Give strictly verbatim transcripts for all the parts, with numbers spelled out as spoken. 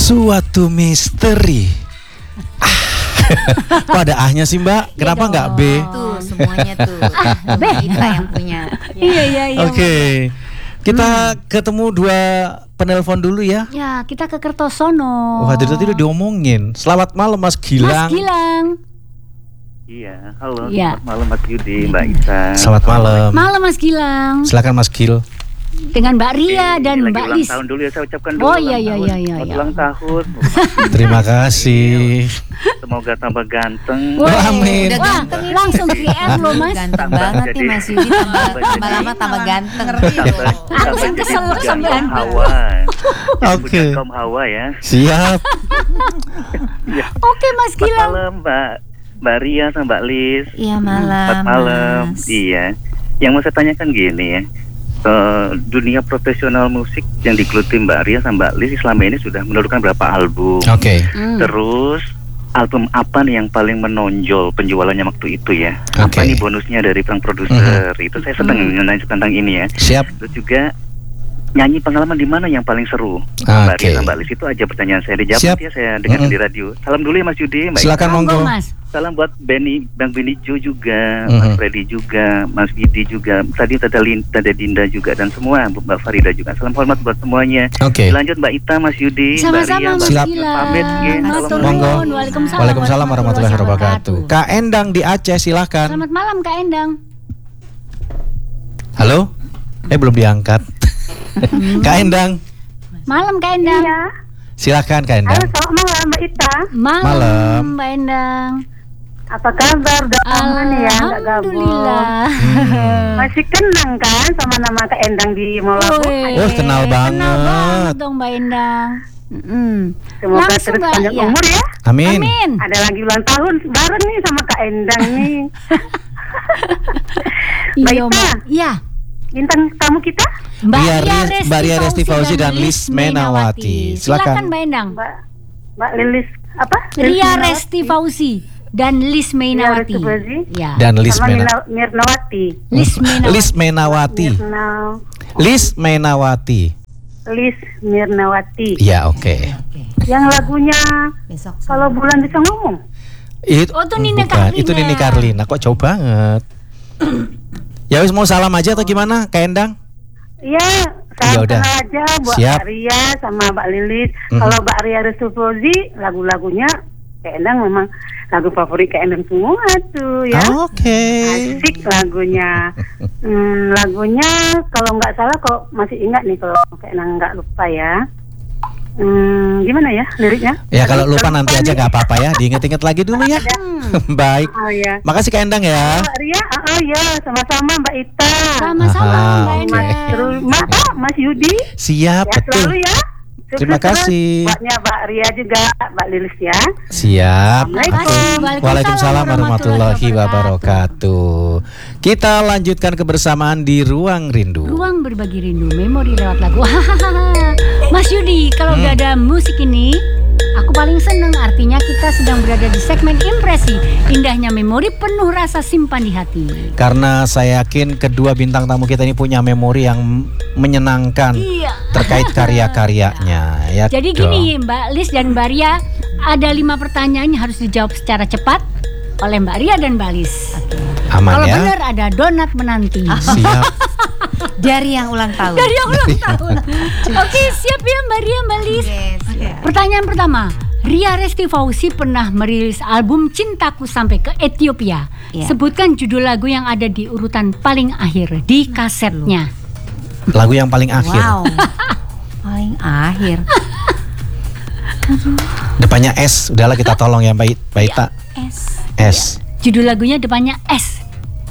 Suatu misteri. Ah. Kok ada ahnya sih Mbak? Kenapa nggak B? Tuh semuanya tuh B kita yang punya. Iya iya iya. Oke. Okay. Kita hmm. ketemu dua penelpon dulu ya. Ya, kita ke Kertosono. Wah, dari tadi udah diomongin. Selamat malam Mas Gilang. Mas Gilang. Iya, halo. Ya. Selamat malam Mas Yudi, Mbak Isa. Selamat malam. Malam Mas Gilang. Silakan Mas Gil. Dengan Mbak Ria Oke, dan lagi Mbak ulang Lis. tahun dulu ya, saya ucapkan dulu. Oh iya iya iya iya. Selamat ulang tahun. Terima kasih. Semoga tambah ganteng. Wah, amin. Udah Wah, ganteng ini. langsung G R loh Mas. Ganteng banget nih Mas Yudi, tambah tambah lama tambah ganteng. Tambah, Aku yang kesel sampean. Hawa. Oke. Kaum Hawa ya. Siap. Ya. Oke Mas Selamat Gilang. malam Mbak Mbak Ria sama Mbak Lis. Iya malam. Selamat malam. Mas. Iya. Yang mau saya tanyakan gini ya. Uh, dunia profesional musik yang digeluti Mbak Ria sama Mbak Lis selama ini sudah menurunkan berapa album? Oke. Okay. Hmm. Terus album apa nih yang paling menonjol penjualannya waktu itu ya? Okay. Apa nih bonusnya dari sang produser? Mm-hmm. Itu saya senang mm-hmm. nanya tentang ini ya. Siap. Terus juga nyanyi pengalaman di mana yang paling seru? Okay. Mbak Ria sama Mbak Lis itu aja pertanyaan saya. Dijawab Siap. ya saya dengar mm-hmm. di radio. Salam dulu ya Mas Yudi. Mbak Silakan monggo. Mas. Salam buat Benny, Bang Benny Jo juga, Mm-hmm. Mas Freddy juga, Mas Gidi juga, tadi Tata Lin, Tata Dinda juga, dan semua Mbak Farida juga. Salam hormat buat semuanya. Oke. Okay. Lanjut Mbak Ita, Mas Yudi, Sama-sama Mas Silap. Gilang. Pamit, ya. Matur Monggo. nuwun. Waalaikumsalam. Waalaikumsalam warahmatullahi wabarakatuh. Kak Endang di Aceh, silahkan. Selamat malam Kak Endang. Halo? Eh belum diangkat. Kak Endang. Malam Kak Endang. Iya. Silahkan Kak Endang. Halo, selamat malam Mbak Ita. Malam, Malam. Mbak Endang. Apa kabar? Udah lama nih ya, nggak gabung. Alhamdulillah. Hmm. Masih kenang kan sama nama Kak Endang di Molabu? Wih, Oh, kenal banget. Kenal banget dong Mbak Endang. Mm-mm. Semoga Langsung, terus Mbak, panjang ya. umur ya. Amin. Amin. Ada lagi ulang tahun bareng nih sama Kak Endang nih. Mbak Iya, Ita, Mbak. Iya. bintang tamu kita Mbak Ria Ria Ris- Mbak Ria Resti Fauzi dan Lis Menawati. Silakan Silakan. Mbak Endang. Mbak Mbak Lilis apa? Ria Resti Fauzi dan Lis Menawati. Ria Resti Fauzi. Ya. Dan Lis sama Mena Mina- Mirnawati. Lis Menawati. Lis Menawati. Mirnaw Lis Menawati. Lis Mirnawati. Ya, oke. Yang lagunya Besok. Kalau Bulan Bisa Ngomong. Itu Oh, tuh Nini bukan, Carlina. itu Nini Carlina. Kok jauh banget. Ya wis mau salam aja atau gimana, Kak Endang? Iya, Ya saya udah. kenal aja buat Siap. Mbak Ria sama Mbak Lilis. Mhm. Kalau Mbak Ria Restufozi, lagu-lagunya Kak Endang memang lagu favorit Kak Endang semua tuh ya. Oke. Asik lagunya. Hmm, lagunya kalau nggak salah kok masih ingat nih kalau Kak Endang nggak lupa ya. Hmm, gimana ya liriknya? Ya kalau lupa Kalau nanti aja nih. nggak apa-apa ya, diinget-inget lagi dulu ya. Baik. Oh ya. Makasih Kak Endang ya. Mbak Ria, oh, oh ya, sama-sama Mbak Ita. Sama-sama Aha, Mbak oke. Endang. Terus Mas, oh, Mas Yudi. Siap, Ya, betul. selalu ya. Sukses Terima terus kasih. Buatnya Mbak Ria juga, Mbak Lilis ya. Siap. Assalamualaikum. Oke. Waalaikumsalam warahmatullahi wabarakatuh. Kita lanjutkan kebersamaan di Ruang Rindu. Ruang berbagi rindu, memori lewat lagu. Hahaha. Mas Yudi, kalau Hmm. udah ada musik ini, aku paling seneng. Artinya kita sedang berada di segmen impresi. Indahnya memori penuh rasa simpan di hati. Karena saya yakin kedua bintang tamu kita ini punya memori yang menyenangkan Iya. terkait karya-karyanya. Ya Jadi dong. gini Mbak Lis dan Mbak Ria, ada lima pertanyaan yang harus dijawab secara cepat oleh Mbak Ria dan Mbak Lis. Aman Kalau ya. benar ada donat menanti. Siap. Dari yang ulang tahun. Dari yang ulang tahun. Oke, siap ya Mbak Ria, Mbak Lis. Yes, ya. Pertanyaan pertama, Ria Resti Fauzi pernah merilis album Cintaku Sampai ke Ethiopia. Iya. Sebutkan judul lagu yang ada di urutan paling akhir di kasetnya. Lagu yang paling akhir. Wow. Paling akhir. Depannya S. Udahlah kita tolong ya Mbak Mbak Ita. S. S. Judul lagunya depannya S.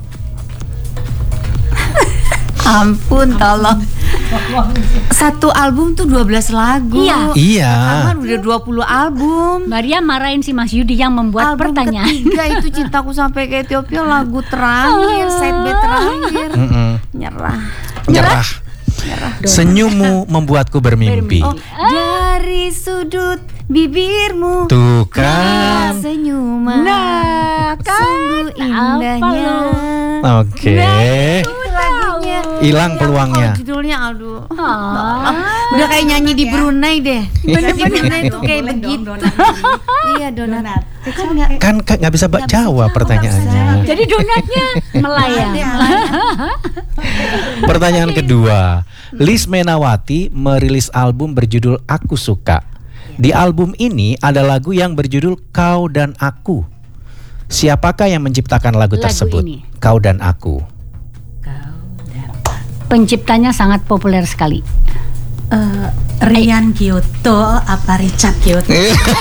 Ampun, tolong. Satu album tuh dua belas lagu. Iya. Iya. Kan udah dua puluh album. Mbak Ria marahin si Mas Yudi yang membuat Album pertanyaan. ketiga itu Cintaku Sampai ke Ethiopia, lagu terakhir, side B terakhir. Mm-mm. Nyerah. Nyerah. Senyummu membuatku bermimpi. Oh, dari sudut bibirmu Tuh kan. senyuman Nah, kan sungguh indahnya. apa lo? Oke. Nah, itu lagunya. Hilang Ya, peluangnya. kalau judulnya aduh. Ah. Udah kayak nyanyi di Brunei deh. Bener-bener. Di Brunei tuh kayak Boleh dong, begitu. donat. Iya donat. Donat. Kan nggak Kan nggak bisa Nggak bisa jawab jawab, pertanyaannya. nggak bisa. Jadi donatnya melayang. Pertanyaan kedua, Liz Menawati merilis album berjudul Aku Suka. Di album ini ada lagu yang berjudul Kau dan Aku. Siapakah yang menciptakan lagu, Lagu tersebut? ini. Kau dan Aku. Penciptanya sangat populer sekali. Eh, Rian Kyoto apa Richard Kyoto?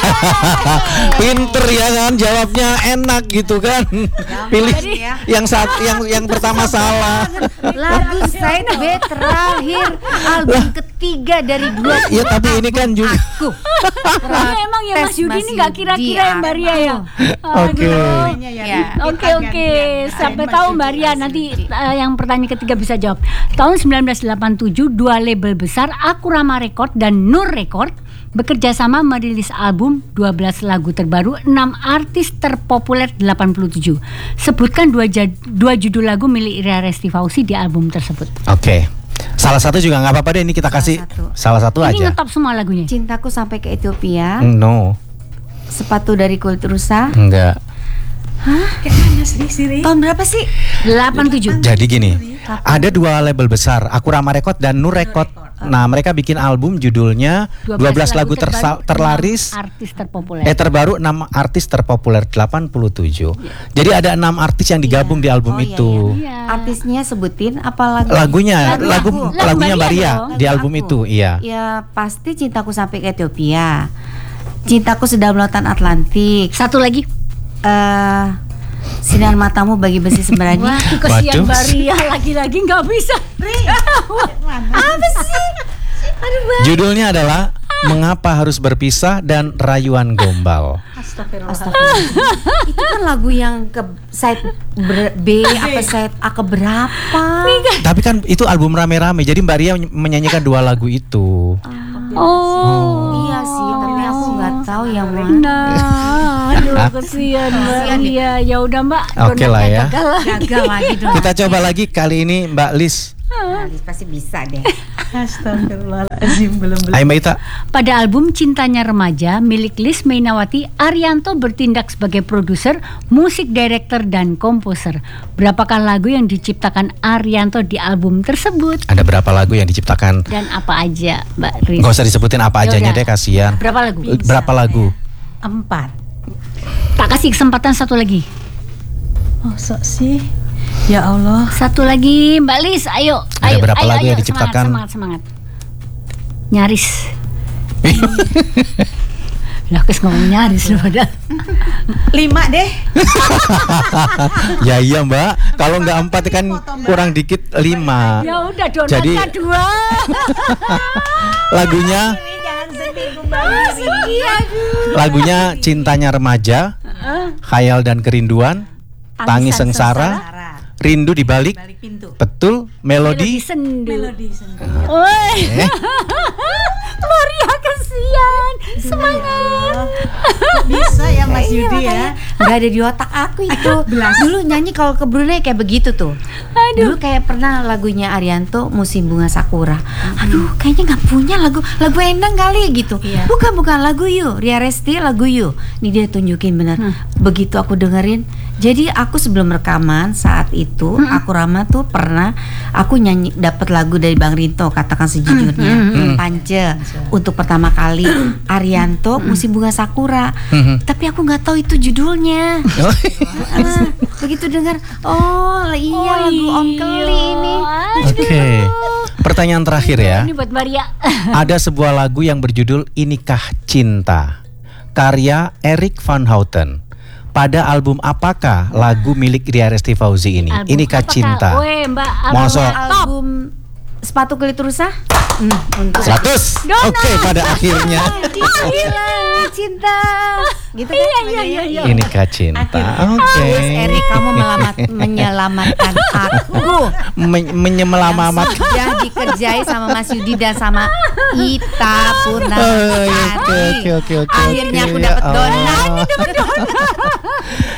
Pinter ya kan, jawabnya enak gitu kan. Pilih yang saat yang yang pertama salah. lagu side B terakhir album ketiga dari dua. Ya tapi ini kan juga. Aku. Ini emang ya Mas Yudi ini nggak kira-kira ya Mbak Ria ya. Oke. Ya. Oke oke, sampai tahu Mbak Ria nanti uh, yang pertanyaan ketiga bisa jawab. Tahun sembilan belas delapan puluh tujuh dua label besar Akurama Record dan Nur Record bekerja sama merilis album dua belas lagu terbaru enam artis terpopuler delapan puluh tujuh. Sebutkan dua, jad, dua judul lagu milik Ria Resti Fauzi di album tersebut. Oke. Salah satu juga nggak apa-apa deh, ini kita Salah kasih satu. salah satu Ini aja. ngetop semua lagunya. Cintaku sampai ke Ethiopia. No, Sepatu dari kulit rusa. enggak. Kayak mana sih Siri? Tahun berapa sih? delapan puluh tujuh. Jadi gini, ada dua label besar, Akurama Record dan Nur Record. Nah, mereka bikin album judulnya dua belas lagu tersa- terlaris, artis terpopuler. eh terbaru enam artis terpopuler delapan puluh tujuh. Jadi ada enam artis yang digabung di album Oh, iya, itu. Iya. Artisnya sebutin apa lagu? Lagunya, Lagu lagu aku. lagunya Lagu Maria Maria dong. di Lagu album aku. itu, iya. Ya pasti Cintaku sampai ke Ethiopia. Cintaku sedalam lautan Atlantik. Satu lagi. Eh sinar matamu bagi besi sembrani. Wah, aku kesian Waduh. Mbak Ria lagi-lagi nggak bisa. Apa sih? Aduh, Bang. Judulnya adalah Mengapa Harus Berpisah dan Rayuan Gombal. Astagfirullah. Astagfirullah. Itu kan lagu yang ke side ber- B apa side A ke berapa? Tapi kan itu album rame-rame, jadi Mbak Ria menyanyikan dua lagu itu. Oh. Iya sih, tapi aku nggak tahu yang mana. Nah, aduh kesian Mbak Ria. Ya udah Mbak. Oke lah ya. Gagal lah. Gagal lagi dong. Kita coba lagi kali ini Mbak Liz. Nah, Liz pasti bisa deh. Astagfirullahaladzim, belum belum. Ayo Mbak Ita. Pada album Cintanya Remaja milik Liz Mainawati, Arianto bertindak sebagai produser, musik director dan komposer. Berapakah lagu yang diciptakan Arianto di album tersebut? Ada berapa lagu yang diciptakan? Dan apa aja, Mbak Riz? Gak usah disebutin apa ajanya Yaudah. deh, kasihan. Berapa lagu? Berapa lagu? Empat. Tak kasih kesempatan satu lagi. Oh sok sih. Ya Allah. Satu lagi, Mbak Liz, ayo. Ada ayo, berapa ayo, lagu ayo. yang diciptakan? Semangat, semangat, semangat. Nyaris. Lah, kes ngomong nyaris loh padahal. Lima deh. Ya iya Mbak, kalau nggak empat kan kurang dikit lima. Ya udah, donatnya Jadi- dua. Lagunya, Jangan sedih kembali. lagunya Cintanya Remaja, Khayal dan Kerinduan, Tangis Sengsara, Rindu di Balik, Balik pintu. betul, Melodi Melodi. sendu. Melodi sendiri. Woi. Eh, Maria kesian. Semangat. Kok bisa ya Mas Iya, Yudi makanya ya? nggak ada di otak aku itu. Dulu nyanyi kalau ke Brunei kayak begitu tuh. Aduh. Dulu kayak pernah lagunya Arianto Musim Bunga Sakura. Aduh, kayaknya nggak punya lagu lagu Endang kali gitu. Iya. Bukan bukan lagu You, Ria Resti lagu You. Nih dia tunjukin benar. Begitu aku dengerin, jadi aku sebelum rekaman saat itu aku Rama tuh pernah aku nyanyi dapat lagu dari Bang Rinto, Katakan Sejujurnya, Pance untuk pertama kali Arianto Musim Bunga Sakura. Tapi aku nggak tahu itu judulnya. Ah, begitu dengar, oh iya Oh, lagu Om Keli ini. Oke, pertanyaan terakhir ya. Ini buat Maria. Ada sebuah lagu yang berjudul Inikah Cinta, karya Erik van Houten. Pada album apakah lagu milik Ria Resti Fauzi ini? Album Inikah apakah? Cinta. Weh, Mbak. Masa? Top. Album Sepatu Kulit Rusa. Hmm, untuk seratus. Oke, pada akhirnya Hilang cinta. Gitu kan? Iya, iya, iya, iya. Inikah Cinta. Oke. Bagus, Erik, kamu melamat, menyelamatkan aku. Men- menyelamat. Sudah dikerjai sama Mas Yudi dan sama Ita Purnama. Oh, iya, oke, oke, oke, oke, Akhirnya oke. aku dapat Oh. donat.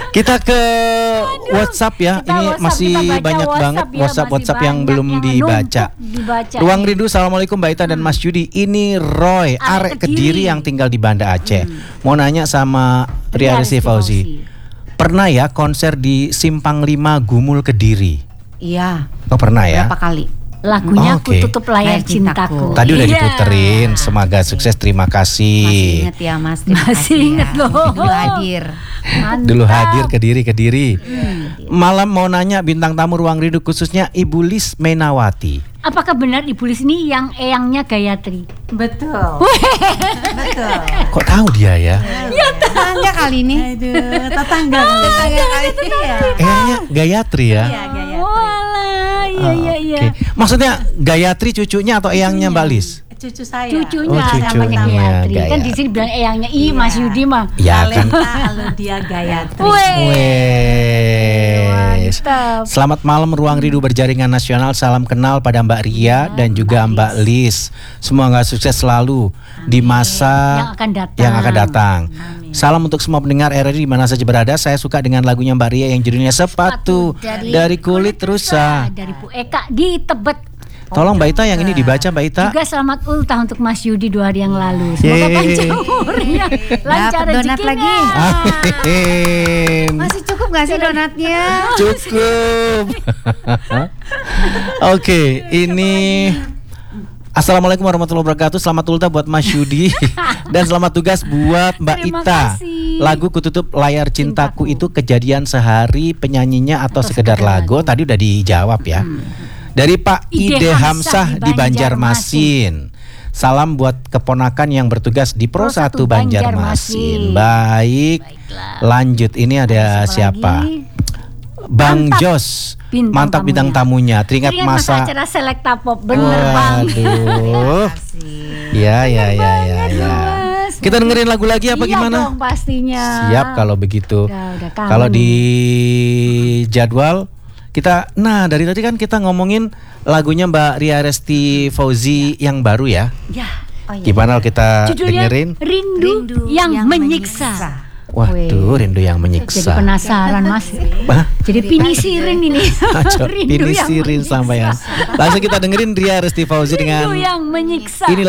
Kita ke WhatsApp ya. Kita Ini WhatsApp, masih kita baca banyak WhatsApp banget ya, WhatsApp masih WhatsApp yang banyak belum yang dibaca. numpuk dibaca. Ruang Rindu, assalamualaikum Mbak Ita dan Mas Yudi. Ini Roy, Arek arek Kediri Kediri yang tinggal di Banda Aceh. Mau nanya sama Ria Ria Resti Resti Fauzi. Fauzi. Pernah ya konser di Simpang lima Gumul Kediri? Iya. Oh pernah ya? Berapa kali? Lagunya Oh, Ku oke. Tutup Layar Layar Cintaku. Cintaku. Tadi udah Iya. diputerin. Semoga sukses. Terima kasih. Masih inget ya Mas. Terima Masih kasih inget ya. loh. Dulu hadir. Mantap. Dulu hadir Kediri Kediri. Malam mau nanya bintang tamu Ruang Rindu khususnya Ibu Lis Menawati. Apakah benar Ibu Lis ini yang eyangnya Gayatri? Betul. Betul. Kok tahu dia ya? Tetangga kali ini. Aduh, tetangga. Tetangga kali ini ya. Eyangnya Gayatri ya? Iya, Gayatri. Walah, iya iya iya. Oke. Maksudnya Gayatri cucunya atau eyangnya Mbak Lis? Cucu saya. Cucunya Oh, cucunya, namanya Gayatri. Kan Gayatri. di sini bilang eyangnya I Iya. Mas Yudi mah. Ya kan. Talenta Aludia Gayatri. Wes. Mantap. Selamat malam Ruang Rindu berjaringan nasional. Salam kenal pada Mbak Ria dan juga Mbak Lis. Semoga sukses selalu di masa Yang akan datang. yang akan datang. Salam untuk semua pendengar R R I di mana saja berada. Saya suka dengan lagunya Mbak Ria yang judulnya Sepatu dari, kulit rusa. Dari Bu Eka di Tebet. Tolong Mbak Ita yang ini dibaca Mbak Ita. Juga selamat ultah untuk Mas Yudi dua hari yang lalu. Semoga Yeay. panjang umurnya, lancar Dapat donat rezekinya. lagi. Amin. Masih cukup gak sih donatnya? Cukup. Oke, ini Assalamualaikum warahmatullahi wabarakatuh. Selamat ultah buat Mas Yudi dan selamat tugas buat Mbak Terima Ita. kasih. Lagu Kututup Layar Cintaku, Cintaku. itu kejadian sehari, penyanyinya atau, Atau sekedar sekedar lagu? lagu. Tadi udah dijawab ya. Dari Pak Ide Ide Hamzah Hamzah di di Banjarmasin. Salam buat keponakan yang bertugas di Pro Pro satu satu Banjarmasin. Banjarmasin. Baik. Baiklah. Lanjut, ini ada siapa? lagi? Bang Mantap Jos. bintang Mantap bintang tamunya. Teringat Teringat masa masa acara Selekta Pop. Bener Bang. Waduh. Ya ya ya ya ya. Mas. Kita dengerin lagu lagi apa Iya gimana? dong pastinya. Siap kalau begitu. Udah, udah kangen Kalau di nih. jadwal kita, nah dari tadi kan kita ngomongin lagunya Mbak Ria Resti Fauzi yang baru ya. Ya. Oh, iya. Gimana kalau kita Judulnya dengerin? Rindu, yang, menyiksa. Waduh, rindu yang Jadi menyiksa. penasaran Mas. Hah? Jadi pinisirin ini. Aco, Rindu yang pinisirin menyiksa. sampai ya. Langsung kita dengerin Ria Resti Fauzi dengan Rindu yang menyiksa. ini